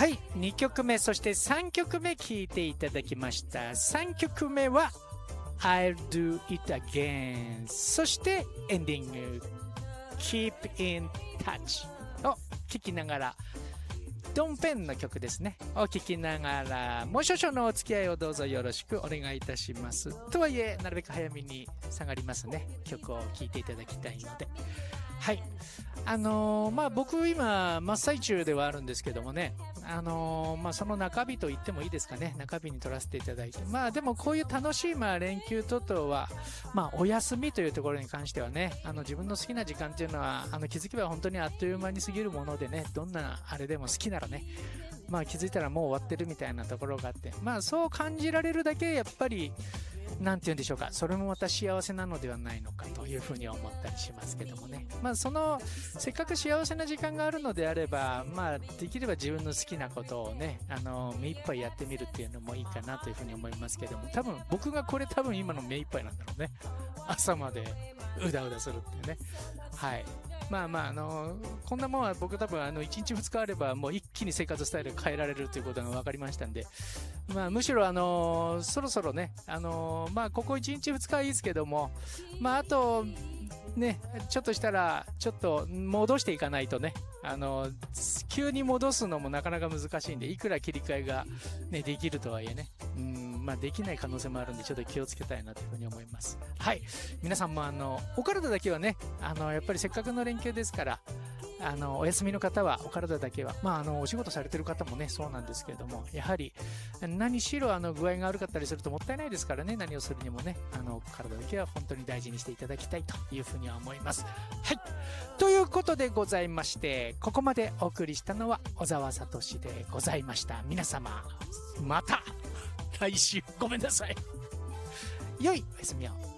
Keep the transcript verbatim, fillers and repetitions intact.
はい、にきょくめ、そしてさんきょくめ聴いていただきました。さんきょくめは I'll Do It Again、 そしてエンディング Keep in Touch を聴きながら、ドンペンの曲ですねを聴きながら、もう少々のお付き合いをどうぞよろしくお願いいたします。とはいえなるべく早めに下がりますね、曲を聴いていただきたいので。はい、あのー、まあ僕今真っ最中ではあるんですけどもね、あのー、まあその中日と言ってもいいですかね、中日に取らせていただいて、まあでもこういう楽しいまあ連休等々は、まあお休みというところに関してはね、あの自分の好きな時間っていうのは、あの気づけば本当にあっという間に過ぎるものでね、どんなあれでも好きならね、まあ気づいたらもう終わってるみたいなところがあって、まあそう感じられるだけやっぱりなんて言うんでしょうか、それもまた幸せなのではないのかというふうに思ったりしますけどもね。まあそのせっかく幸せな時間があるのであれば、まあできれば自分の好きなことをね、あの目いっぱいやってみるっていうのもいいかなというふうに思いますけども、多分僕がこれ多分今の目いっぱいなんだろうね。朝までうだうだするっていうね。はい。まあまあ、あのー、こんなもんは僕多分あのいちにちふつかあればもう一気に生活スタイル変えられるということが分かりましたんで、まあむしろあのー、そろそろね、あのー、まあここいちにちふつかはいいですけども、まああとね、ちょっとしたらちょっと戻していかないとね、あのー、急に戻すのもなかなか難しいんで、いくら切り替えが、ね、できるとはいえね、うんまあ、できない可能性もあるんで、ちょっと気をつけたいなというふうに思います。はい、皆さんもあのお体だけはね、あのやっぱりせっかくの連休ですから、あのお休みの方はお体だけは、まあ、あのお仕事されてる方もねそうなんですけれども、やはり何しろあの具合が悪かったりするともったいないですからね、何をするにもね、あの体だけは本当に大事にしていただきたいというふうには思います。はい、ということでございまして、ここまでお送りしたのは小沢聡でございました。皆様また来週ごめんなさい。良いお休みを。